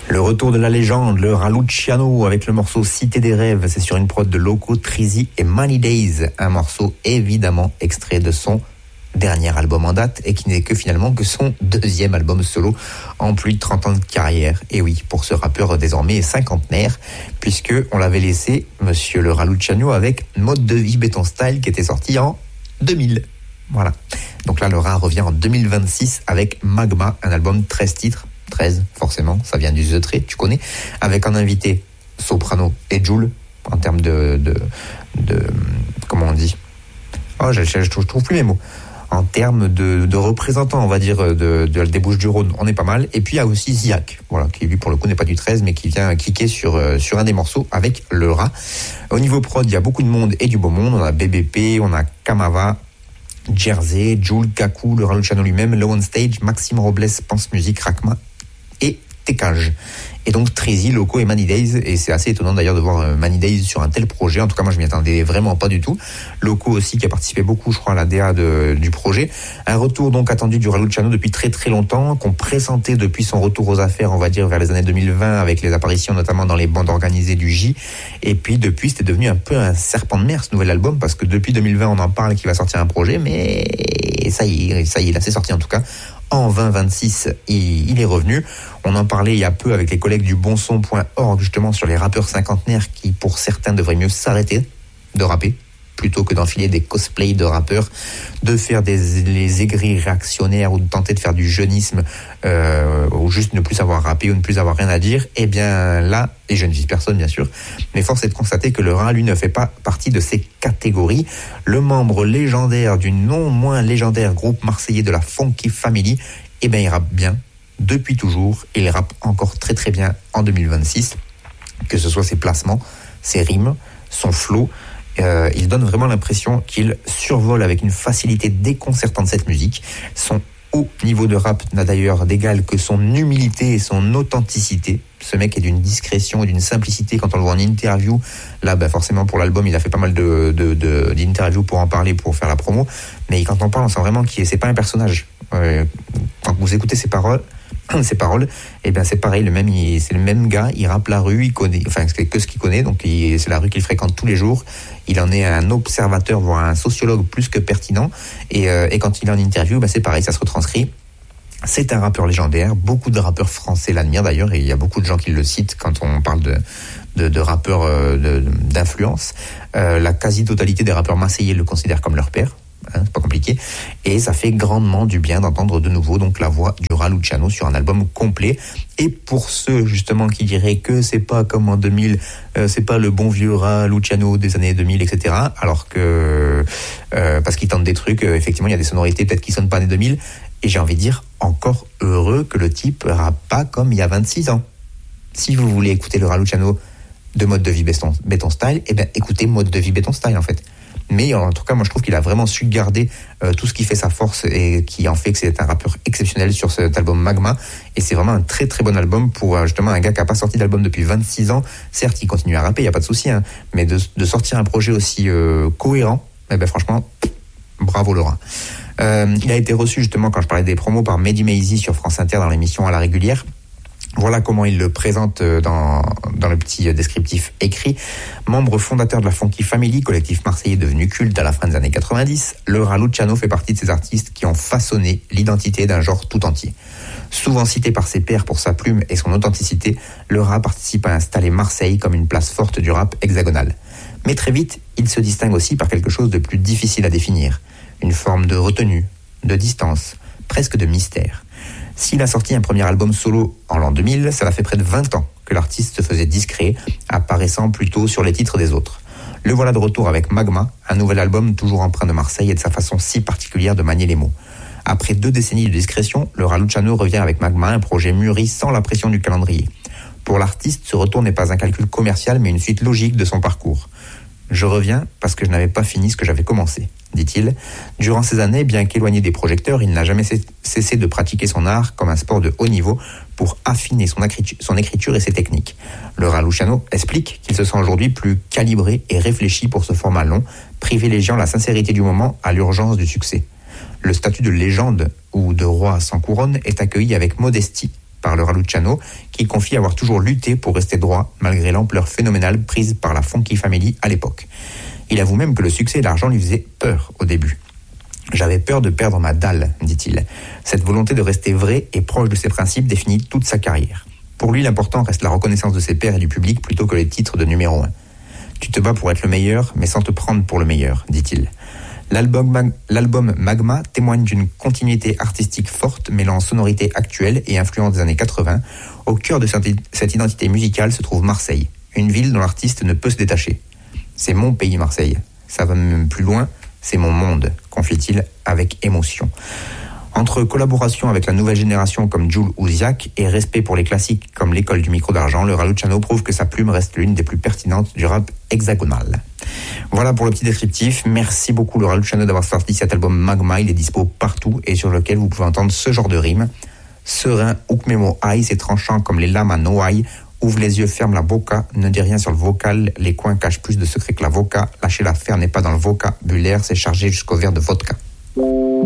Le retour de la légende, le Raluciano avec le morceau Cité des rêves, c'est sur une prod de Loco, Trizy et Money Days, un morceau évidemment extrait de son dernier album en date et qui n'est que finalement que son deuxième album solo en plus de 30 ans de carrière. Et oui, pour ce rappeur désormais cinquantenaire, puisque on l'avait laissé, monsieur le Raluciano, avec Mode de vie Béton Style qui était sorti en 2000. Voilà. Donc là, le Rat revient en 2026 avec Magma, un album 13 titres. 13, forcément, ça vient du The Trait, tu connais, avec un invité Soprano et Jul, en termes de comment on dit, je trouve plus mes mots, en termes de représentants, on va dire, des Bouches-du-Rhône, on est pas mal. Et puis il y a aussi Ziak, voilà, qui lui pour le coup n'est pas du 13, mais qui vient kicker sur un des morceaux avec le Rat. Au niveau prod, il y a beaucoup de monde et du beau monde, on a BBP, on a Kamava, Jersey, Jul, Kaku, le Raluciano lui-même, Low on Stage, Maxime Robles, Pense Musique, Rakma et Tekage. Et donc Trizy, Loco et Money Days, et c'est assez étonnant d'ailleurs de voir Money Days sur un tel projet. En tout cas moi je m'y attendais vraiment pas du tout. Loco aussi qui a participé beaucoup, je crois, à la DA du projet. Un retour donc attendu du Raluciano depuis très très longtemps, qu'on pressentait depuis son retour aux affaires, on va dire vers les années 2020, avec les apparitions notamment dans les bandes organisées du J. Et puis depuis c'était devenu un peu un serpent de mer ce nouvel album, parce que depuis 2020 on en parle qu'il va sortir un projet, mais ça y est, là c'est sorti en tout cas. En 2026, il est revenu. On en parlait il y a peu avec les collègues du bonson.org justement sur les rappeurs cinquantenaires qui, pour certains, devraient mieux s'arrêter de rapper plutôt que d'enfiler des cosplays de rappeurs, de faire les aigris réactionnaires ou de tenter de faire du jeunisme ou juste ne plus savoir rapper ou ne plus avoir rien à dire. Et bien là, et je ne vise personne bien sûr, mais force est de constater que le Rat, lui, ne fait pas partie de ces catégories. Le membre légendaire du non moins légendaire groupe marseillais de la Funky Family, eh bien il rappe bien depuis toujours, et il rappe encore très très bien en 2026, que ce soit ses placements, ses rimes, son flow. Il donne vraiment l'impression qu'il survole avec une facilité déconcertante cette musique. Son haut niveau de rap n'a d'ailleurs d'égal que son humilité et son authenticité. Ce mec est d'une discrétion et d'une simplicité quand on le voit en interview. Là, forcément pour l'album, il a fait pas mal d'interviews pour en parler, pour faire la promo. Mais quand on parle, on sent vraiment que c'est pas un personnage. Quand vous écoutez ses paroles, et bien c'est pareil, c'est le même gars, il rappe la rue, il connaît, enfin c'est que ce qu'il connaît, donc c'est la rue qu'il fréquente tous les jours. Il en est un observateur, voire un sociologue plus que pertinent. Et quand il est en interview, c'est pareil, ça se retranscrit. C'est un rappeur légendaire. Beaucoup de rappeurs français l'admirent d'ailleurs, et il y a beaucoup de gens qui le citent quand on parle de rappeurs d'influence. La quasi-totalité des rappeurs marseillais le considèrent comme leur père. C'est pas compliqué, et ça fait grandement du bien d'entendre de nouveau donc la voix du Raluciano sur un album complet. Et pour ceux justement qui diraient que c'est pas comme en 2000, c'est pas le bon vieux Raluciano des années 2000, etc., alors que parce qu'il tente des trucs, effectivement il y a des sonorités peut-être qui sonnent pas années 2000, et j'ai envie de dire encore heureux que le type rappe pas comme il y a 26 ans. Si vous voulez écouter le Raluciano de Mode de vie Béton Style, eh bien écoutez Mode de vie Béton Style en fait. Mais en tout cas, moi je trouve qu'il a vraiment su garder tout ce qui fait sa force et qui en fait que c'est un rappeur exceptionnel sur cet album Magma. Et c'est vraiment un très très bon album pour justement un gars qui n'a pas sorti d'album depuis 26 ans. Certes, il continue à rapper, il n'y a pas de souci, mais de sortir un projet aussi cohérent, franchement, bravo Laura. Il a été reçu justement, quand je parlais des promos, par Mehdi Maizi sur France Inter dans l'émission À la régulière. Voilà comment il le présente dans le petit descriptif écrit. Membre fondateur de la Funky Family, collectif marseillais devenu culte à la fin des années 90, le Raluciano fait partie de ces artistes qui ont façonné l'identité d'un genre tout entier. Souvent cité par ses pairs pour sa plume et son authenticité, le Rat participe à installer Marseille comme une place forte du rap hexagonal. Mais très vite, il se distingue aussi par quelque chose de plus difficile à définir. Une forme de retenue, de distance, presque de mystère. S'il a sorti un premier album solo en l'an 2000, ça fait près de 20 ans que l'artiste se faisait discret, apparaissant plutôt sur les titres des autres. Le voilà de retour avec Magma, un nouvel album toujours empreint de Marseille et de sa façon si particulière de manier les mots. Après 2 décennies de discrétion, le Raluciano revient avec Magma, un projet mûri sans la pression du calendrier. Pour l'artiste, ce retour n'est pas un calcul commercial, mais une suite logique de son parcours. Je reviens parce que je n'avais pas fini ce que j'avais commencé, dit-il. Durant ces années, bien qu'éloigné des projecteurs, il n'a jamais cessé de pratiquer son art comme un sport de haut niveau pour affiner son écriture et ses techniques. Le Raluciano explique qu'il se sent aujourd'hui plus calibré et réfléchi pour ce format long, privilégiant la sincérité du moment à l'urgence du succès. Le statut de légende ou de roi sans couronne est accueilli avec modestie par le Raluciano, qui confie avoir toujours lutté pour rester droit, malgré l'ampleur phénoménale prise par la Funky Family à l'époque. Il avoue même que le succès et l'argent lui faisaient peur au début. « J'avais peur de perdre ma dalle », dit-il. Cette volonté de rester vrai et proche de ses principes définit toute sa carrière. Pour lui, l'important reste la reconnaissance de ses pairs et du public plutôt que les titres de numéro 1. « Tu te bats pour être le meilleur, mais sans te prendre pour le meilleur », dit-il. L'album Magma témoigne d'une continuité artistique forte, mêlant sonorité actuelle et influence des années 80. Au cœur de cette identité musicale se trouve Marseille, une ville dont l'artiste ne peut se détacher. « C'est mon pays, Marseille. Ça va même plus loin, c'est mon monde », confie-t-il avec émotion. Entre collaboration avec la nouvelle génération comme Jul ou Ziak et respect pour les classiques comme l'école du micro d'argent, le Raluciano prouve que sa plume reste l'une des plus pertinentes du rap hexagonal. Voilà pour le petit descriptif. Merci beaucoup le Raluciano d'avoir sorti cet album Magma. Il est dispo partout et sur lequel vous pouvez entendre ce genre de rime. Serein, ukmemo aïe, c'est tranchant comme les lames à Noailles. Ouvre les yeux, ferme la boca, ne dis rien sur le vocal. Les coins cachent plus de secrets que l'avocat. Lâcher l'affaire n'est pas dans le vocabulaire, c'est chargé jusqu'au verre de vodka.